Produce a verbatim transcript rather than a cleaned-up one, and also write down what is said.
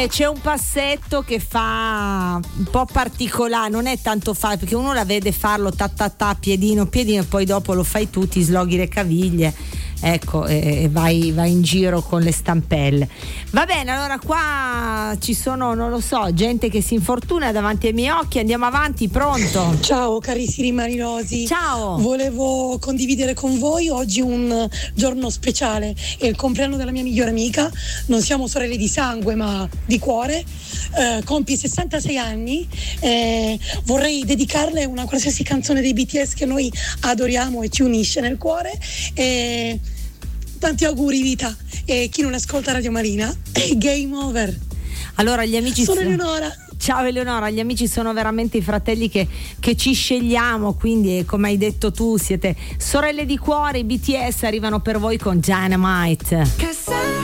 C'è un passetto che fa un po' particolare, non è tanto facile perché uno la vede farlo ta ta ta, piedino piedino, e poi dopo lo fai tu, ti sloghi le caviglie, ecco, e vai, vai in giro con le stampelle. Va bene, allora qua ci sono, non lo so, gente che si infortuna davanti ai miei occhi. Andiamo avanti, pronto? Ciao carissimi marinosi. Ciao. Volevo condividere con voi oggi un giorno speciale, è il compleanno della mia migliore amica. Non siamo sorelle di sangue ma di cuore. Eh, compie sessantasei anni. Eh, vorrei dedicarle una qualsiasi canzone dei B T S che noi adoriamo e ci unisce nel cuore. Eh, tanti auguri vita, e chi non ascolta Radio Marina è game over. Allora gli amici sono sono... Eleonora. Ciao Eleonora, gli amici sono veramente i fratelli che, che ci scegliamo, quindi come hai detto tu siete sorelle di cuore. I B T S arrivano per voi con Dynamite.